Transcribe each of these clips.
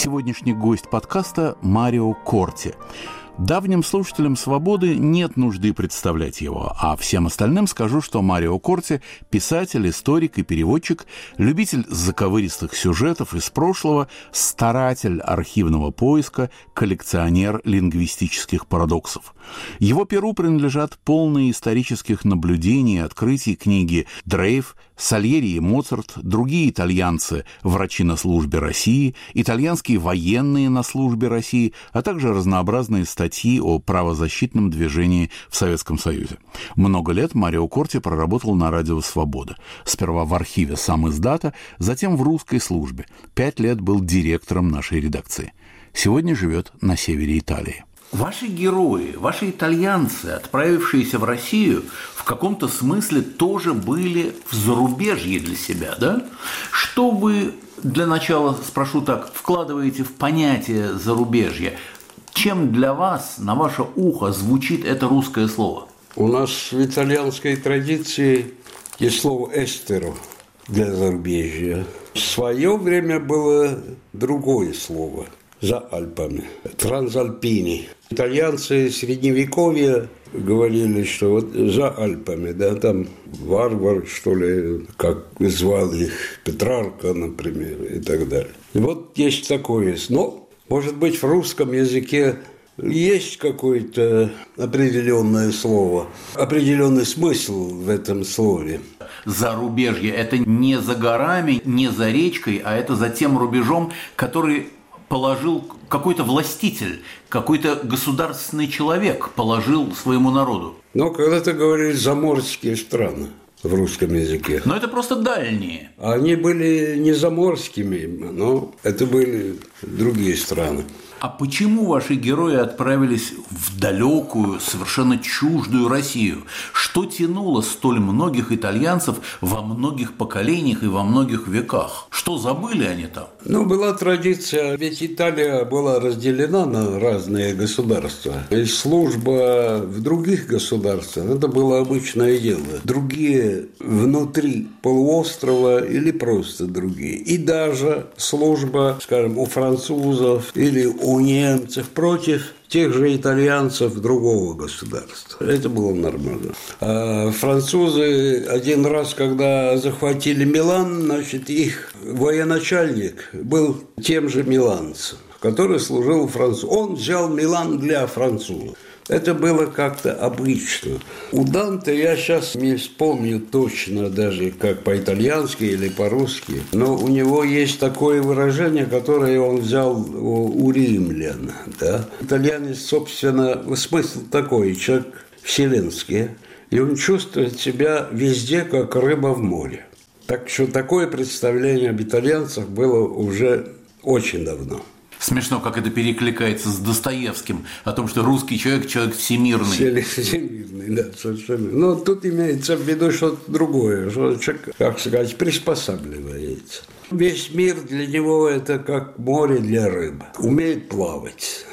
Сегодняшний гость подкаста Марио Корти. Давним слушателям «Свободы» нет нужды представлять его, а всем остальным скажу, что Марио Корти – писатель, историк и переводчик, любитель заковыристых сюжетов из прошлого, старатель архивного поиска, коллекционер лингвистических парадоксов. Его перу принадлежат полные исторических наблюдений и открытий книги «Дрейф», «Сальери и Моцарт», другие итальянцы «Врачи на службе России», итальянские военные на службе России, а также разнообразные статьи о правозащитном движении в Советском Союзе. Много лет Марио Корти проработал на радио «Свобода». Сперва в архиве самиздата, затем в русской службе. 5 лет был директором нашей редакции. Сегодня живет на севере Италии. Ваши герои, ваши итальянцы, отправившиеся в Россию, в каком-то смысле тоже были в зарубежье для себя, да? Что вы, для начала спрошу так, вкладываете в понятие зарубежья? Чем для вас, на ваше ухо, звучит это русское слово? У нас в итальянской традиции есть слово «эстеро» для зарубежья. В свое время было другое слово – за Альпами, трансальпини. Итальянцы Средневековья говорили, что вот за Альпами, да, там варвар, что ли, как звал их, Петрарка, например, и так далее. И вот есть такое. Но, может быть, в русском языке есть какое-то определенное слово, определенный смысл в этом слове. Зарубежье – это не за горами, не за речкой, а это за тем рубежом, который положил какой-то властитель, какой-то государственный человек положил своему народу. Но когда-то говорили «заморские страны» в русском языке. Но это просто дальние. Они были не заморскими, но это были другие страны. А почему ваши герои отправились в далекую, совершенно чуждую Россию? Что тянуло столь многих итальянцев во многих поколениях и во многих веках? Что забыли они там? Была традиция, ведь Италия была разделена на разные государства. И служба в других государствах – это было обычное дело. Другие внутри полуострова или просто другие. И даже служба, скажем, у французов или у немцев против тех же итальянцев другого государства. Это было нормально. А французы один раз, когда захватили Милан, их военачальник был тем же миланцем, который служил французу. Он взял Милан для французов. Это было как-то обычно. У Данте я сейчас не вспомню точно даже как по-итальянски или по-русски, но у него есть такое выражение, которое он взял у римлян. Да? Итальянец, собственно, смысл такой, человек вселенский, и он чувствует себя везде, как рыба в море. Так что такое представление об итальянцах было уже очень давно. Смешно, как это перекликается с Достоевским, о том, что русский человек – человек всемирный. Всемирный, да, совершенно. Но тут имеется в виду что-то другое, что человек, как сказать, приспосабливается. Весь мир для него – это как море для рыбы, умеет плавать.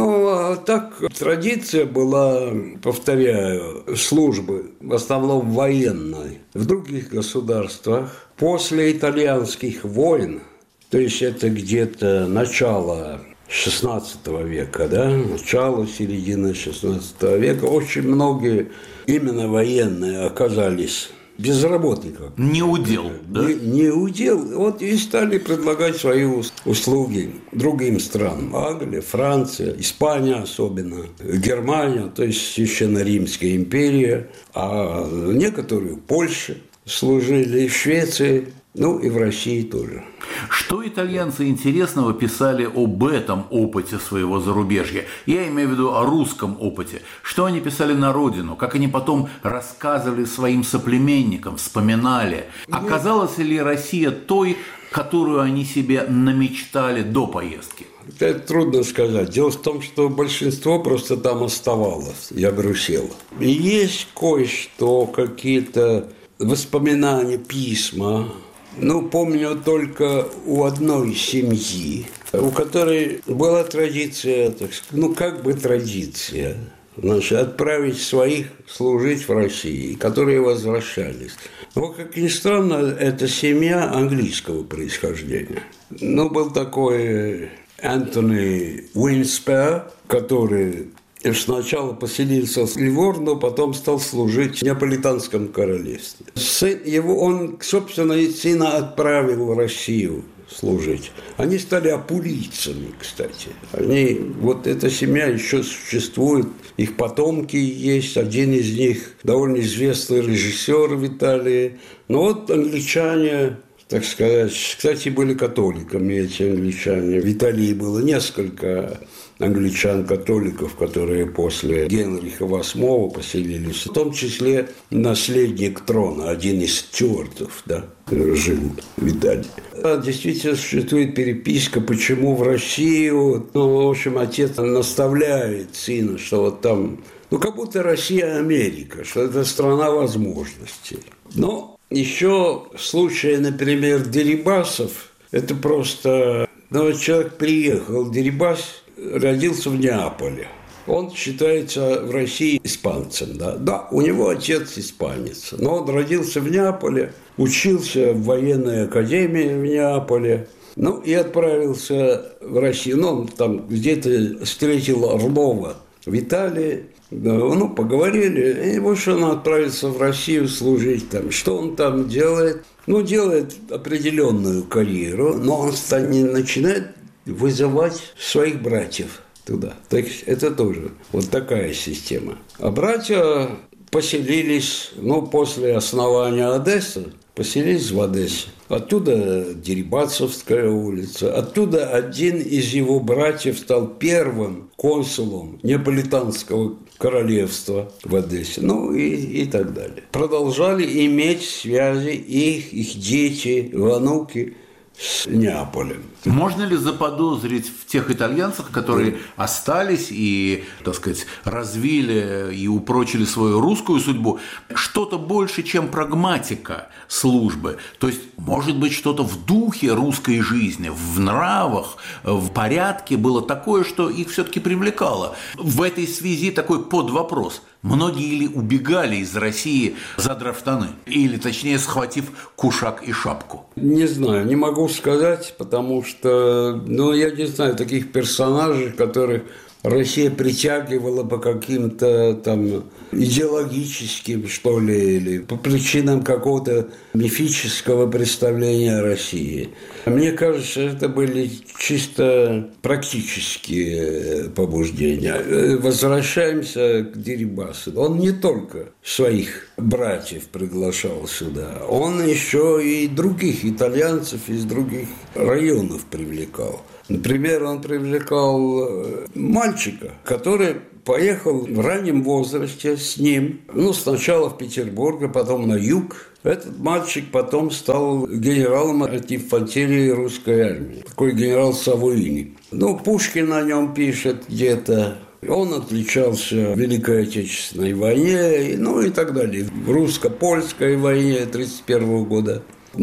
А так традиция была, повторяю, службы, в основном военной, в других государствах. После итальянских войн, то есть это где-то начало XVI века, да, начало, середина XVI века, очень многие именно военные оказались без работы. Не удел, да? Не удел. Вот и стали предлагать свои услуги другим странам. Англия, Франция, Испания особенно, Германия, то есть Священно Римская империя, а некоторые в Польше служили, в Швеции. И в России тоже. Что итальянцы интересного писали об этом опыте своего зарубежья? Я имею в виду о русском опыте. Что они писали на родину? Как они потом рассказывали своим соплеменникам, вспоминали? Оказалась ли Россия той, которую они себе намечтали до поездки? Это трудно сказать. Дело в том, что большинство просто там оставалось и обрусело. И есть кое-что, какие-то воспоминания, письма. Помню только у одной семьи, у которой была традиция, так сказать, традиция. значит, отправить своих служить в России, которые возвращались. Но, как ни странно, это семья английского происхождения. Ну, был такой Антони Уинспер, который сначала поселился в Ливорно, потом стал служить в Неаполитанском королевстве. Он, собственно, сына отправил в Россию служить. Они стали апулийцами, кстати. Вот эта семья еще существует, их потомки есть, один из них довольно известный режиссер в Италии. Но вот англичане, так сказать, кстати, были католиками эти англичане. В Италии было несколько англичан-католиков, которые после Генриха VIII поселились, в том числе наследник трона, один из стюартов, да, жил в Италии. Действительно существует переписка, почему в Россию, в общем, отец наставляет сына, что вот там, как будто Россия Америка, что это страна возможностей. Но еще в случае, например, Дерибасов, это просто, человек приехал в Дерибас, родился в Неаполе. Он считается в России испанцем. Да, у него отец испанец. Но он родился в Неаполе, учился в военной академии в Неаполе. И отправился в Россию. Он там где-то встретил Орлова в Италии. Поговорили. И больше он отправился в Россию служить. Что он там делает? Делает определенную карьеру, но он начинает вызывать своих братьев туда. Так это тоже вот такая система. А братья поселились, после основания Одессы, поселились в Одессе. Оттуда Дерибасовская улица. Оттуда один из его братьев стал первым консулом Неаполитанского королевства в Одессе. И так далее. Продолжали иметь связи их дети, внуки с Неаполем. Можно ли заподозрить в тех итальянцах, которые остались и, так сказать, развили и упрочили свою русскую судьбу, что-то больше, чем прагматика службы? То есть, может быть, что-то в духе русской жизни, в нравах, в порядке было такое, что их все-таки привлекало. В этой связи такой подвопрос. Многие ли убегали из России, задрав штаны? Или, точнее, схватив кушак и шапку? Не знаю, не могу сказать, потому что, я не знаю таких персонажей, которых Россия притягивала по каким-то там идеологическим, что ли, или по причинам какого-то мифического представления о России. Мне кажется, это были чисто практические побуждения. Возвращаемся к Дерибасу. Он не только своих братьев приглашал сюда, он еще и других итальянцев из других районов привлекал. Например, он привлекал мальчика, который поехал в раннем возрасте с ним, сначала в Петербург, а потом на юг. Этот мальчик потом стал генералом от инфантерии русской армии, такой генерал Савуини. Пушкин о нем пишет где-то. Он отличался в Великой Отечественной войне, и так далее. В русско-польской войне 1931 года.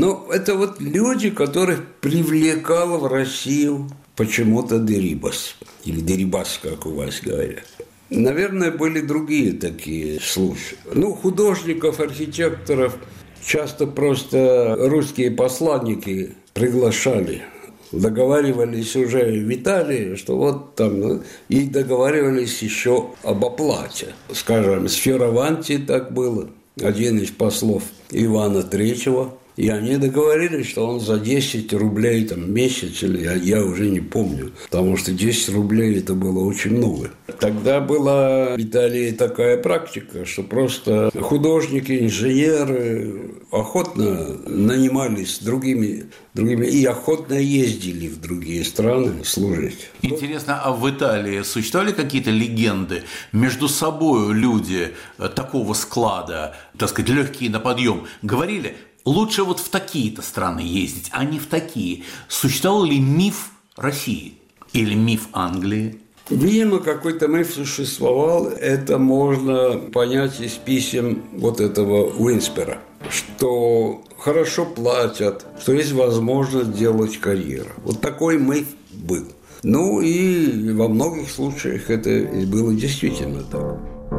Это люди, которых привлекал в Россию почему-то Дерибас. Или Дерибас, как у вас говорят. Наверное, были другие такие случаи. Художников, архитекторов часто просто русские посланники приглашали. Договаривались уже в Италии, что вот там, и договаривались еще об оплате. Скажем, с Фиораванти так было. Один из послов Ивана III. И они договорились, что он за 10 рублей в месяц, или я уже не помню, потому что 10 рублей это было очень много. Тогда была в Италии такая практика, что просто художники, инженеры охотно нанимались другими и охотно ездили в другие страны служить. Интересно, а в Италии существовали какие-то легенды? Между собой люди такого склада, так сказать, легкие на подъем, говорили: лучше вот в такие-то страны ездить, а не в такие. Существовал ли миф России или миф Англии? Видимо, какой-то миф существовал. Это можно понять из писем вот этого Уинспера, что хорошо платят, что есть возможность делать карьеру. Вот такой миф был. Ну и во многих случаях это было действительно так.